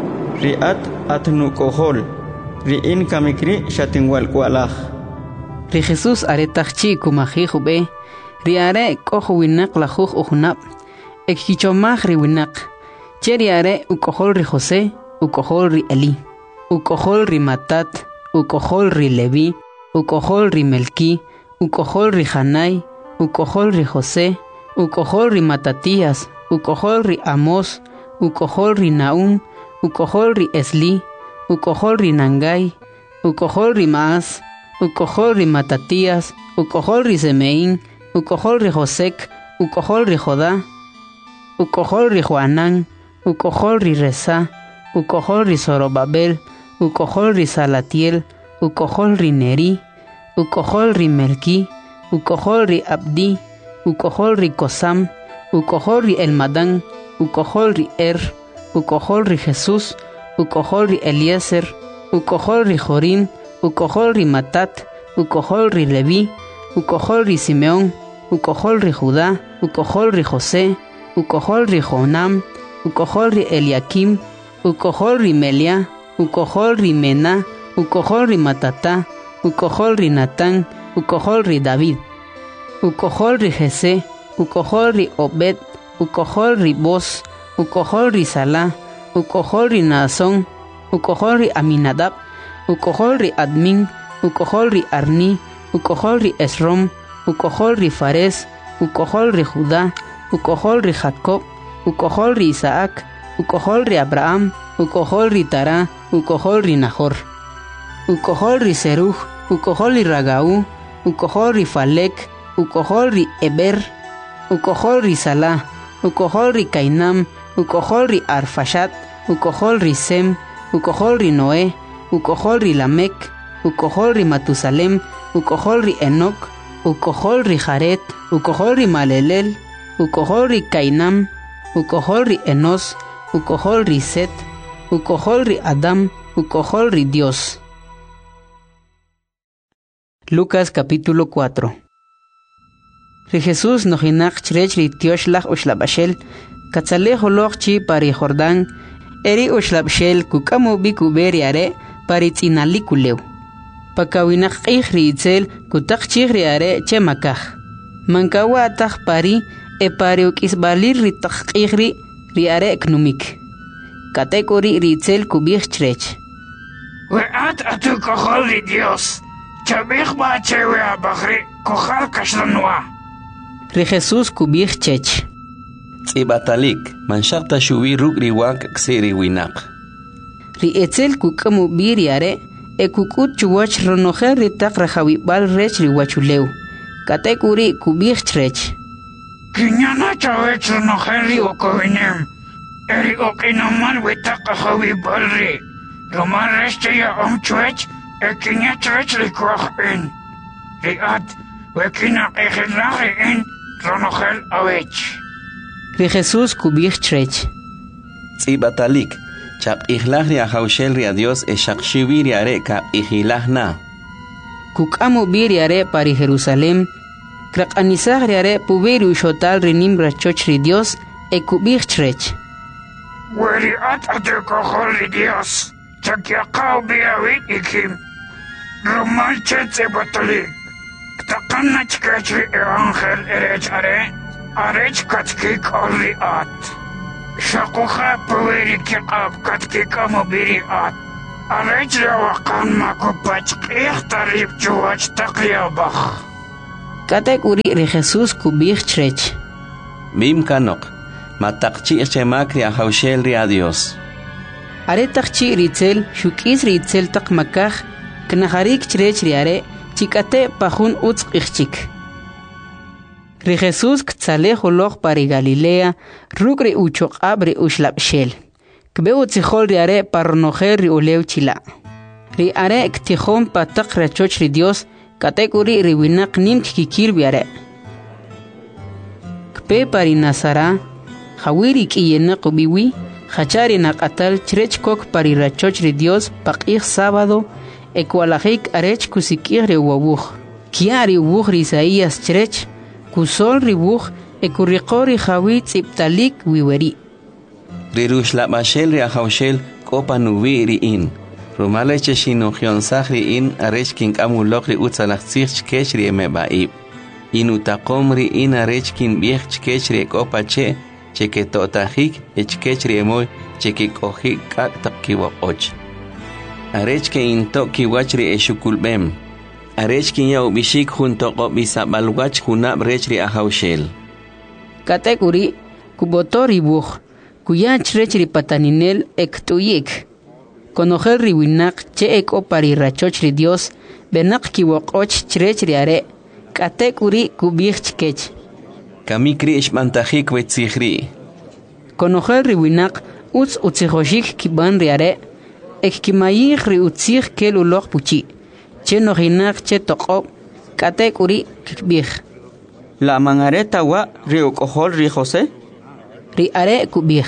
riat atnu kohol ri in kamikri shatinwal kwalaj ri Jesús aretaq chi kumaji jube ri are koj winaq la juj ujunab ekkichomaj ri winaq cheri are ukojol ri José ukojol ri Eli ukojol ri Matat ukojol ri Levi ukojol ri Melki ukojol ri Janai ukojol ri José ukojol ri Matatías ukojol ri Amos ukojol ri Naum ukojol ri Esli ukojol ri Nangai ukojol ri Maas ukojol ri Matatías ukojol ri Semeín ukojol ri Josek ukojol ri Jodá ukojol ri Joanán ukojol ri Resa ukojol ri Zorobabel ukojol ri Salatiel ukojol ri Neri ukojol ri Melki ukojol ri Abdi ukojol ri Kosam ukojol ri Elmadán ukojol ri Er ukojol ri Jesús ukojol ri Eliezer ukojol ri Jorim ukojol ri Matat ukojol ri Levi ukojol ri Simeón ukojol ri Judá ukojol ri José ukojol ri Jonam ukojol ri Eliakim ukojol ri Melia ukojol ri Mena ukojol ri Matatá ukojol ri Natán ukojol ri David ukojol ri Jesé ukojol ri Obed ukojol ri Boz ukojol ri Salá ukojol ri Naasón ukojol ri Aminadab ukojol ri Admin ukojol ri Arni ukojol ri Esrom ukojol ri Fares ukojol ri Judá ukojol ri Jacob ukojol ri Isaac ukojol ri Abraham ukojol ri Tará ukojol ri Nahor ukojol ri Seruj ukojol ri Ragaú ukojol ri Falek ukojol ri Eber ukojol ri Salá ukojol ri Cainam ukojol ri Arfashat ukojol ri Sem ukojol ri Noé ukojol ri Lamek ukojol ri Matusalem ukojol ri Enoc ukojol ri Jaret ukojol ri Malelel ukojol ri Cainam ukojol ri Enos ukojol ri Set ukojol ri Adam ukojol ri Dios. Lucas capítulo cuatro. Ri Jesús nojinak chrech ri tioshlach ushlabashel katzale holok chi pari Jordán eri ushlabshel kukamu bikuberi are pari tzinalikuleu pakawinak qih ri itzel kutak chih ri are chemakaj mankawa ataj pari e pari ukisbalir ri taqqih ri ri are knumik katekori ri itzel kubih chrech weat atu kohol ri Dios chabih ba chewe abagri kohal kashlanwa ri Jesús kubih chech Tsibatalik manshaqta shuwi ruk ri wak ksiri winaq ri etzel kukamu biri are e kukut chuwach ronojer ri taq rajawibal rech ri wachuleu katekuri kubih chrech kinyana chawech ronojer ri okowinem eri okinamal witaq rajawibal ri romar rech ya omchwech e kinya chrech ri kwach in ri at wekina ejilari in ronojer awech ri Jesús kubih chrech Tsibatalik chaq ihlaj ri ajawshel ri a Dios e shaqshiwi ri are ka ihilaj na kukamu biri are pari Jerusalem kraqanisaj ri are pubiri ushotal ri nimra choch ri Dios e kubih chrech weri at ate kohol ri Dios chaq yaqaw biawit ikim romal chetze batalik ktaqanna chkach ri evangel erech are arech katkik olri at shaquha paweri kiqab katkik amobiri at arech rawakan makupach ikhtarib chuwach takyabach. Katek uri ri Jesús kubich chrech. Bim kanok, matakchi chemakri ahaushel ri a Dios. Are takchi ritzel, shukis ritzel tak makach, knaharik chrech ri are, chikate pahun utz ichchik. Ri Jesús ktzale holoch pari Galilea, rukri uchok abri ushlap shel. Kbe utzihol ri are parnojer ri ulew chila. Ri are ktihon patak rachoch ri Dios, katekuri ri winak nim kikir biare. Kbe pari Nazara, hawiri kiyena kubiwi, hachari nakatal chrech kok pari rachoch ri Dios pakich sábado, ekwalajik arech kusikir ri wabuch. Kia ri wuch ri Isaías chrech, kusol ri wuch ekurikori hawi tziptalik wiweri. Ri rushlapashel ri ahaushel kopa nuwi ri in. Rumale cheshinochion sahri in arech kin amulok ri utzalachzich chkesh ri emebaib. Inutakom ri in arech kin biech chkesh ri kopa che, cheketotahik echkesh ri emoy chekikohik kak takiwak och. Arech ke into kiwach ri eshukulbem. Arech kin ya ubishik junto ko bisabalwach hunab rech ri ahaushel. Katekuri kubotori buch, kuya chrech ri pataninel ektuyik. Conocer ri winak che eko pari rachoch ri Dios, benak kiwak och chrech ri are, katekuri kubich chkech. Kamikri ishmantahik wetzihri. Conocer ri winak utz utzihoshik kiban ri are, ek kimayich ri utzih kel ulok puchi. Che nohinak che toko, katekuri kibich. La mangareta wa ri ukohol ri Jose? Ri are kubich.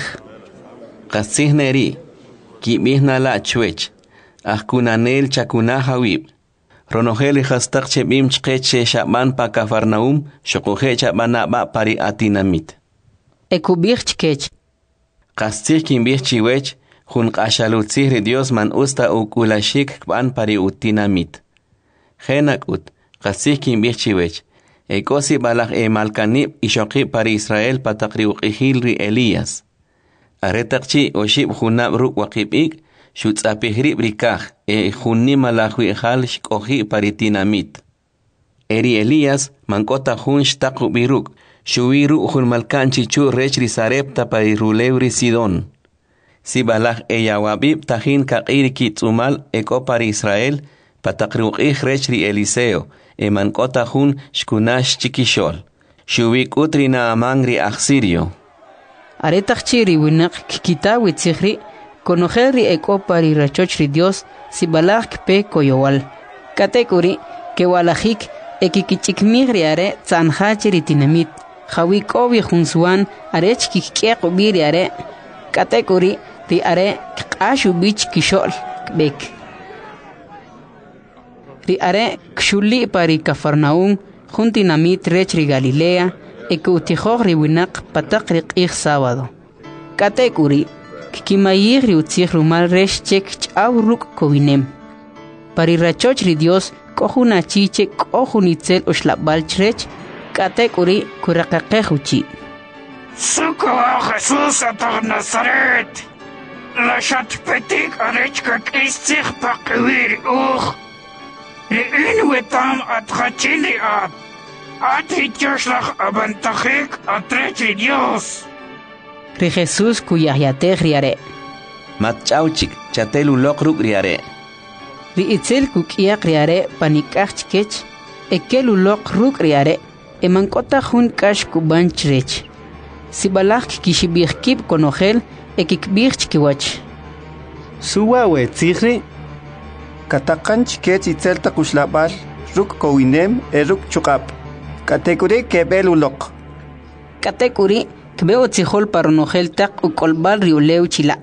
Kasihneri. Kibihna la chwech. Ahkunanel chakuna hawib. Ronogel hastak chebim chkeche shaban pa Kafarnaum, shokohe chabana ba pari atinamit. Ekubich chkech. Kastir kimbich chiwech, hun kashalutzih Dios man usta ukulashik kban pari utinamit. Henak ut, kastir kimbich chiwech. Ekosi balak e malkanib ishoki pari Israel patakri ukihil ri Elías. Aretakchi oshib hunab ruk wakibik, shutzapihri brikach, e hunni malahwi hal shkohi paritinamit. Eri Elías, mankota hun shtaku biruk, shuwiru hun malkanchi chu rechri sarepta parirulewri Sidon. Si balach e yawabib tahin kakiri kitzumal eko pari Israel, patakri ukih rechri Eliseo, e mankota hun shkunash chikishol. Shuwik utri na amangri aksirio. Aretakchi ri winak kikita witzihri, conocer ri eko pari rachoch ri Dios, si balach kpe koyowal. Katekuri, ke walajik, ekikichikmig ri are, tzanhachi ri tinamit, hawik obi junsuan, arech kikiek ubi ri are, katekuri, ri are, kikashu bich kishol, kbek. Ri are, kshuli pari Kafarnaum, juntinamit rech ri Galilea, eko utihog ri winak patak ri qih sábado. Katekuri, kikimayig ri utzih rumal resh chek chaw ruk kowinem. Pari rachoch ri Dios, kohuna chiche kohunitzel ushlabal chrech, katekuri kurakakeh uchi. Suko Jesús atar Nazaret. La shat petik arechka kistzich pakwir uch. Ri inwetam atchachin ri at. Ati Joslach abantachik atrechi Dios. Ri Jesús kuyayatech riare. Matchauchik chatelu lokruk riare. Ri itzel kukiak riare panikach chkech. Ekelu lokruk riare. Emankota hun kash kuban chrech. Si balach kishibich kib konogel ekikbich chkiwach. Suwawe tzihri. Katakan chkech itzel takushlabal. Ruk kowinem eruk chukap. Katekuri kebel ulok. Katekuri kbeo tzihol paronogel tak ukolbal riuleu chila.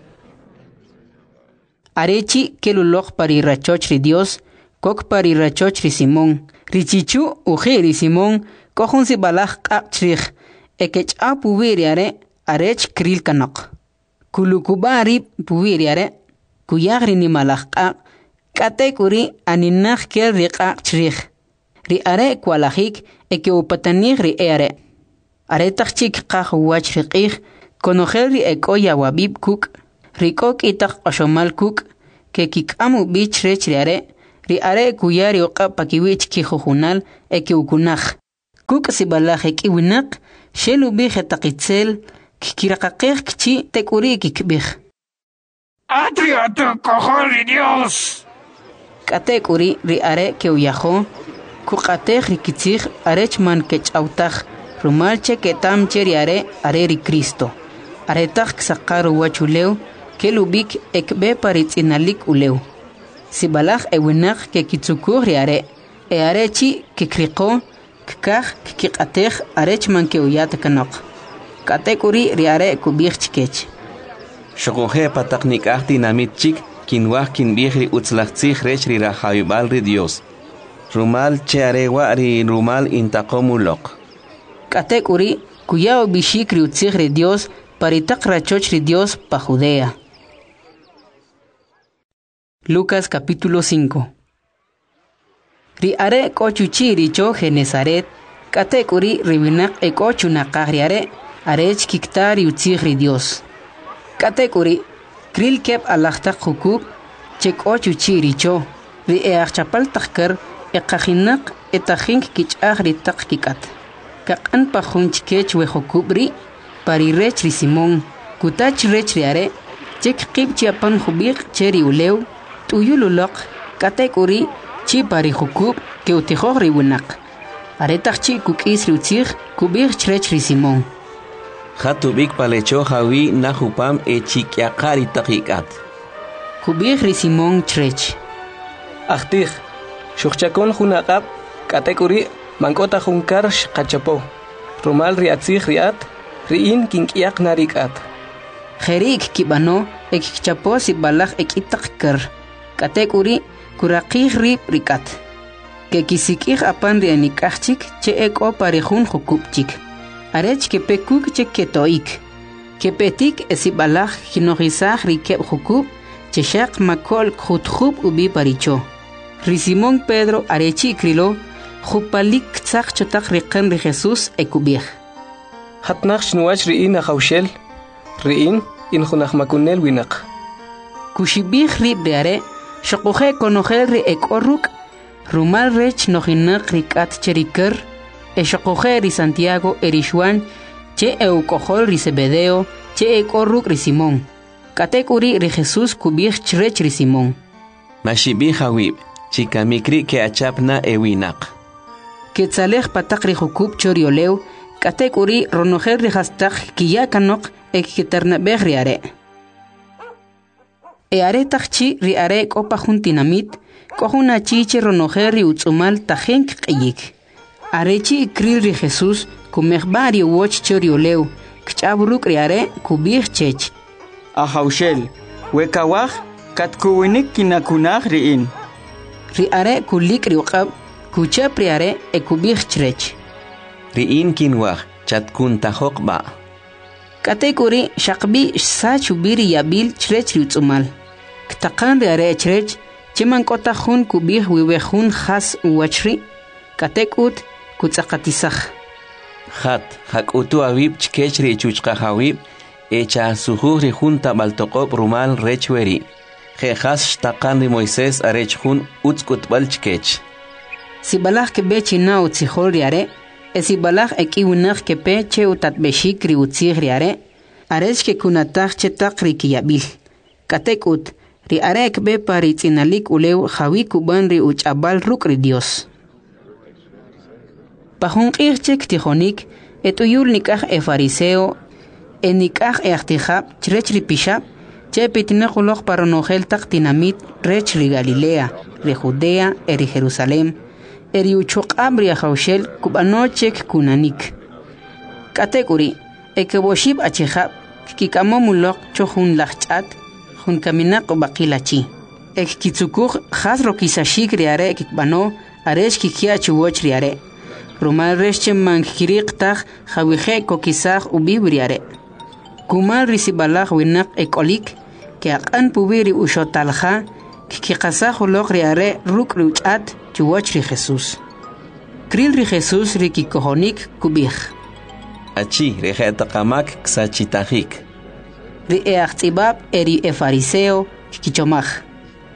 Arechi kelulok pari rachoch ri Dios, kok pari rachoch ri Simón. Richichu uji ri Simón, kohun si balach kakchrich, ekech a pubiriare, arech kril kanok. Kulukubari pubiriare, kuyagri ni malach kak, katekuri aninach kel ri kakchrich. Ri are kwalajik eke upatanig ri ere. Are tachik kach wach riqih, konogel ri eko yawabib kuk, rikok itak ashomal kuk, que kikamu bich rech riare, riare kuyari oqa pakiwich kijujunal eki ukunaj. Kuk sibalaj eki winak, shelu bije takitzel, kikirakakej kichi tekuri kikbij. ¡Atriato, cojoli Dios! Katekuri riare que uyajo, kukatej rikitzij arechman kechautaj, rumalche que tamche riare are ri Cristo. Aretaj ksakaru wachuleu, que lubik ekbe paritzinalik uleu. Sibalaj ewinak que kitsukur riare, e arechi que kriko, kkaj kikatej arechman que uyat kanok. Katekuri riare kubij chikech. Shokoje pataknik ahti namit chik, kinwah kinbihri utzlachtzich rech ri rahayubal ri Dios. Rumal che arewa ri rumal intakomulok. Katekuri, kuyao bishik ri utzich ri Dios, paritak rachoch ri Dios pa Judea. Lucas capítulo cinco. Ri are kochuchi richo Genezaret, katekuri ribinak e kochunakaj ri are, arech kiktar ri utzich ri Dios. Katekuri, kril kep alachtak hukub, chek ochu chiricho, ri e achapal takkar, e kajinak e tajink kichag ri tak kikat. Kak an pahun chikech we hukub ri, pari rech ri Simon, kutach rech ri are, chek kip chiapan hubik cheri uleu, tuyululok, katekuri, chi pari hukub, ke utihog ri winak. Aretak chi kukis ri utzig, kubik chrech ri Simon. Hatubik palecho hawi nahupam e chikyakari takikat. Kubik ri Simon chrech. Achtij, shukchakon hunakap, katekuri, mankota hunkar shkachapo. Rumal riatzig riat, riin kinkyak narikat. Jerik kibano, ekikchapo si balak ekitakar. Katekuri, kurakih rip rikat. Kekisikih apan rianikachik, che eko parihun hukupchik. Arech que pekuk che ketoik. Que petik esibalach kinogizach rikeb hukub, che shak makol khutkhub ubi paricho. Risimón Pedro arechi krilo, jupalik tzach chotak rikan ri Jesús ekubich. Hatnach shnuach riin a haushel, riin in hunach makunel winak. Kushibich rib reare, shakuhe konogel ri ekorruk, rumal rech nojinak rikat cherikar, Eshokoje ri Santiago erishwan, che eukohol ri Zebedeo, che ekorruk ri Simón. Katekuri ri Jesús kubich chrech ri Simón. Mashibi hawib, chikamikri ke achapna ewinak. Ketzalej patak ri hukub chorioleu, katekuri ronojer ri hastak kiyakanok ekiternabej ri are. E are takchi ri are kopa juntinamit, kohuna chiche ronojer ri utzumal tajenk qiyik. Arechi kril ri Jesús, kumehbari woch chorioleu, kchaburuk riare, kubich chech. Ahaushel, wekawach, katkuwinik kinakunach riin. Riare kulik riukab, kuchap riare, e kubich chrech. Riin kinwach, chatkun tahokba. Katekuri, shakbi sachubiri yabil chrech riutzumal. Ktakan riare chrech, cheman kota hun kubich wiwehun has uwachri. Katekut, kutzakatisach. Hat, hakutu awib chkech ri chuchka hawib, echa suhu ri junta baltokop rumal rechweri. Jejas shtakan ri Moisés arech hun utskut bal chkech. Sibalach kebe china utzihol riare, e sibalach eki unach kepe che utatbeshik ri utzih riare, arech ke kunatach chetak ri kiyabil. Katekut, ri are ekbe paritzinalik uleu hawi kuban ri uchabal ruk ri Dios. Pahun irchek tijonik, et uyul nikaj e fariseo, e nikaj e achtijab, chrech ri pishab, che pitinakulok paronogel tak tinamit, rech ri Galilea, ri Judea, e ri Jerusalem, e ri uchokab ri ahaushel, kubanochek kunanik. Katekuri, e keboshib achijab, kikamomulok chohun lachchat, hun kaminak bakilachi. E kitsukuj hasro kisashik riare kikbano, aresh kikia chuwoch riare. Rumal resche mankirik tag hawihe kokisag ubibriare. Kumal risibalach winak ekolik, ke akan pubiri ushotalha, kikasag ulok riare ruk ruchat chuwoch ri Jesús. Kril ri Jesús ri kikohonik kubich. Achi rejetakamak ksachitahik. Ri eachtibab eri e fariseo kikichomach.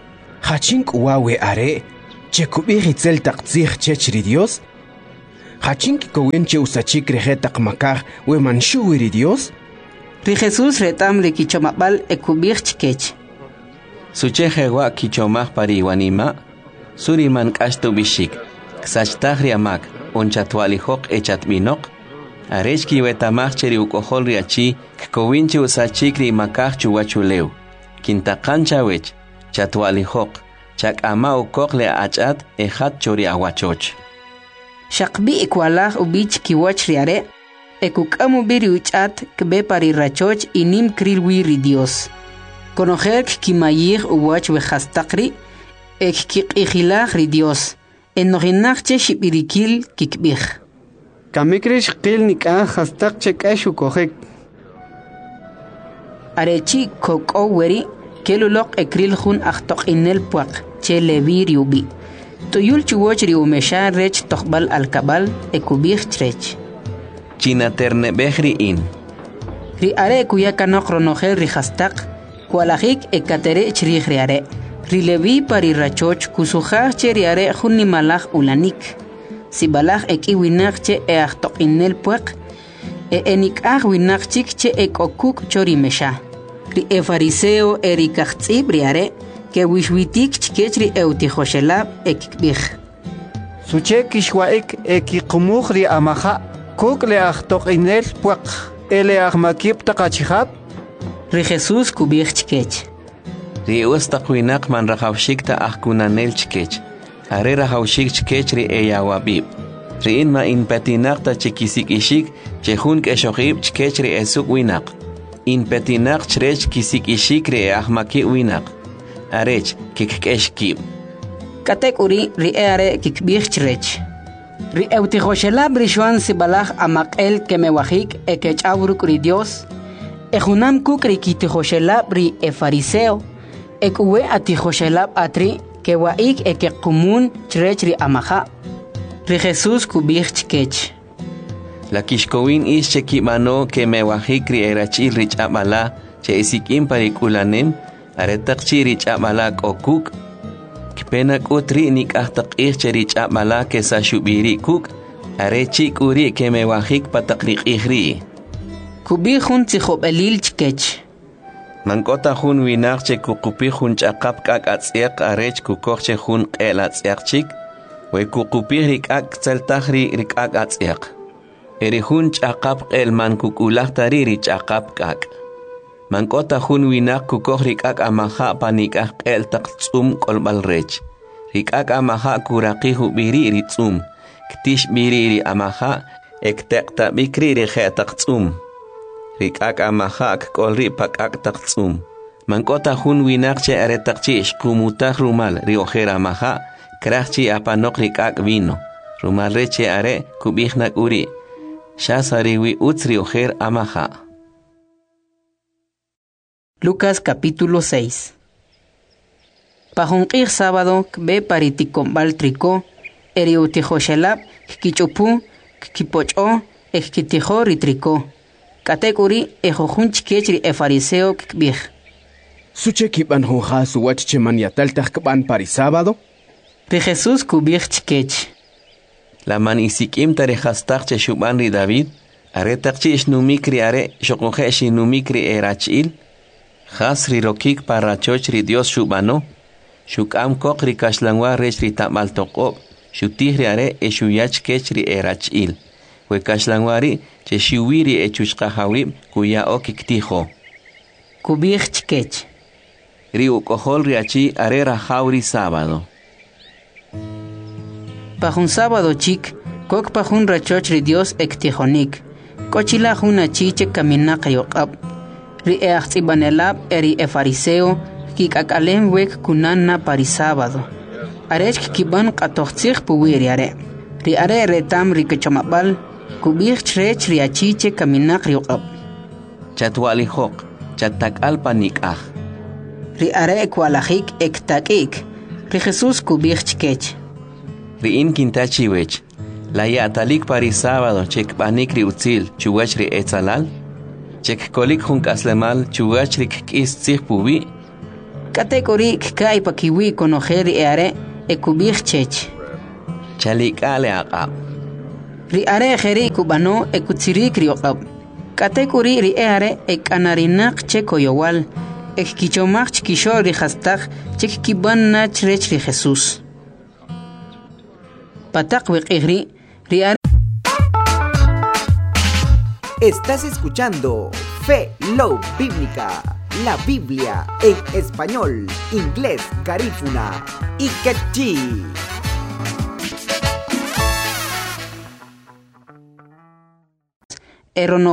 Hachink uawe are, che kubiri tzel taqtzih chechri Dios? Hachink kowenche usachik rejetak makar we manshuwiri Dios? Ri Jesús retam ri kichomabal e kubir chikech. Suche jewa kichomaj pari wanima, suri man kashtu bishik, ksachtaj riamak, unchatwalijok echatminok, arech kiwetamaj cheri ukohol riachi, kkowinche usachik ri makaj chuwachuleu, kintakancha wech, chatwalijok, chak ama ukok le achat ejat chori awachoch. Shakbi ikwalaj ubich kiwach riare, ekukamu biri uchat kbe pari rachoch inim krilwiri Dios. Conocer kimayir uwach wejastakri, ek kikijilaj ri Dios, enorinachche shipirikil kikbij. Kamikrish qil nikah hastak chekashu kohek. Arechi koko weri, kelulok ekril hun achtok inel puak, che levi riubi. Tuyul chuwoch riumesha rech tokbal alkabal, ekubij trech. China terne behri in. Ri are kuyakanok ronojer ri hastak, kualajik ekatere chrij riare. Ri levi pari rachoch kusujaj che riare junni malaj ulanik. Si balaj eki winak che e achtok inel puak, e enikaj winak chik che ekokuk chori mesha. Ri e fariseo erikachtzib riare, ke wishwitik chikechri eutijoshelab ekikbij. Suche kishwaik ekiqumuj ri amaja, kuk le achtok inel puak, ele ahmakib takachihab. Ri Jesús kubij chikech. Ri ustaqwinak man rajawshik ta ahkunanel chikech. Are rajawshik chikech ri eyawabib. Ri inma in petinak ta chikisik ishik, chehun keshoqib chikech ri esuk winak. In petinak chrech kisik ishik ri ahmaki winak. Arech kikkeshkib. Katek uri ri eare kikbij chrech. Ri eutijoshelab rishwan sibalaj amak'el kemewajik ekechawruk ri Dios. Ejunam kuk ri kitijoshelab ri e fariseo. Ekuwe atijoshelab atri kewaik ekekumun chrech ri amaja. Ri Jesús kubij chikech. La kishkowin is chekimano kemewajik ri erachil rich amala che isikim parikulanem aretakchi rich amala kokuk. Kipena kutri nik ahtak ich rich amala kesashubiri kuk arechik uri kemewajik patakrik ihri. Kubijun tzijob elil chikech. Mankota hun winak che kukupi hun chakap kak atziak arech kukok che hun el atziak chik, we kukupi rikak tzeltahri rikak atziak. Eri hun chakap el man kukulak tariri chakap kak. Mankota hun winak kukok rikak amaha panikak el taktsum kolbal rech. Rikak amaha kuraki hubiri ritsum, ktish biriri amaha ektekta bikri rikhe taktsum. Rikak amahak kolri pakak taktsum. Mankota hun winakche aretakchi ishkumutak rumal riojera amaha, krachchi apanok rikak vino. Rumal reche are kubihnak uri. Shasariwi utz riojer amaha. Lucas capítulo seis. Pajunqir sábado kbe paritikombal triko, eriutijoshelab, kichupu, kipocho, ekitijo ritriko. Kategori ejojun chikechri e fariseo kbij. Suche kiban hoja su wach cheman yatal takban pari sábado? Ri Jesús kubij chikech. La man isikim tarejastak che shuban ri David, aretakchi ishnumikri are shokoje shinumikri erachil, Has rirokik parachoch ri Dios shubano, shukam kok ri kashlangwa rech ri tamal tokop, shutih ri are e shuyach kech ri erachil. We kashlangwari che shiwiri e chushkahawib kuya okiktijo. Kubij chkech. Ri ukohol riachi are rajawri sábado. Pajun sábado chik, kok pajun rachoch ri Dios ektijonik. Kochila juna chiche kaminak yokab. Ri eachzibanelab eri e fariseo, kikakalem wek kunana pari sábado. Arech kiban katochzich puwiri are. Ri are retam ri kechamabal, kubij chrech ri achiche kaminak yokab. Chatwalijok, chatakal panikaj. Ri are ekwalajik ektakik, ri Jesús kubij chkech. Ri in kintachi wech, la yatalik pari sábado chek panik ri utzil chuwach ri etzalal, chek kolik junk aslemal chuwach ri kis tzich puwi, Kategori kai pakiwi konojeri eare ekubich chech. Chalikale aqab. Ri are kheri kubano ekutsirik riokab. Kategori ri eare ekanarinak chekoyowal. Ekkichomach chikisho ri hastag chikkibanna chrech ri Jesús. Patak wekigri ri are. Estás escuchando Fe Love Bíblica, la Biblia en español, inglés, garífuna y quechí. Erono